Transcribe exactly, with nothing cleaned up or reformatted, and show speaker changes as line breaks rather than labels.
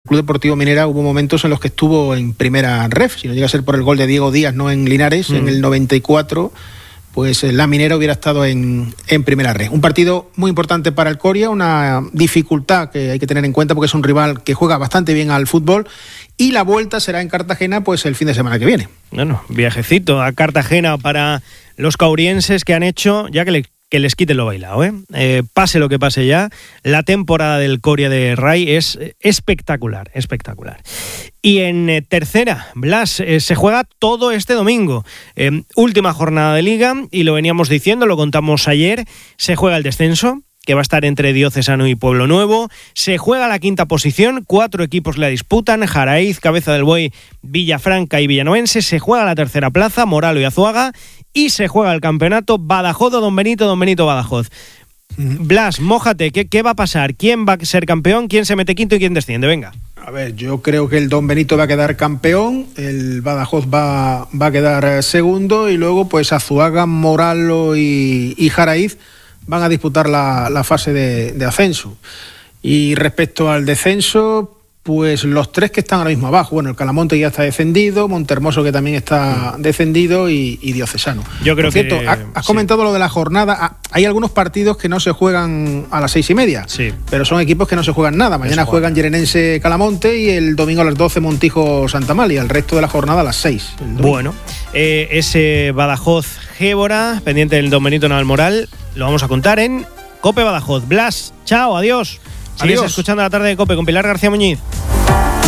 Club Deportivo Minera hubo momentos en los que estuvo en primera ref, si no llega a ser por el gol de Diego Díaz, no en Linares, mm. en el noventa y cuatro, pues la Minera hubiera estado en, en primera ref. Un partido muy importante para el Coria, una dificultad que hay que tener en cuenta porque es un rival que juega bastante bien al fútbol, y la vuelta será en Cartagena pues el fin de semana que viene.
Bueno, viajecito a Cartagena para los caurienses que han hecho, ya que le que les quiten lo bailado, ¿eh? Eh, pase lo que pase ya, la temporada del Coria de Ray es espectacular, espectacular. Y en eh, tercera, Blas, eh, se juega todo este domingo. Eh, última jornada de Liga, y lo veníamos diciendo, lo contamos ayer, se juega el descenso, que va a estar entre Diocesano y Pueblo Nuevo. Se juega la quinta posición, cuatro equipos la disputan, Jaraíz, Cabeza del Buey, Villafranca y Villanovense. Se juega la tercera plaza, Moralo y Azuaga, y se juega el campeonato Badajoz o Don Benito, Don Benito Badajoz. Blas, mójate, ¿qué, ¿qué va a pasar? ¿Quién va a ser campeón? ¿Quién se mete quinto y quién desciende? Venga.
A ver, yo creo que el Don Benito va a quedar campeón, el Badajoz va, va a quedar segundo, y luego pues Azuaga, Moralo y, y Jaraíz van a disputar la, la fase de, de ascenso. Y respecto al descenso, pues los tres que están ahora mismo abajo, bueno, el Calamonte ya está descendido, Montermoso que también está mm. descendido y, y Diocesano.
Yo creo
Por cierto,
que...
has comentado sí. lo de la jornada, hay algunos partidos que no se juegan a las seis y media,
sí.
pero son equipos que no se juegan nada. Mañana Eso juegan Llenense Calamonte y el domingo a las doce Montijo Santa Amalia, el resto de la jornada a las seis.
Bueno, eh, ese Badajoz Gébora, pendiente del Don Benito Navalmoral, lo vamos a contar en COPE Badajoz. Blas, chao, adiós. Sigues escuchando La Tarde de COPE con Pilar García Muñiz.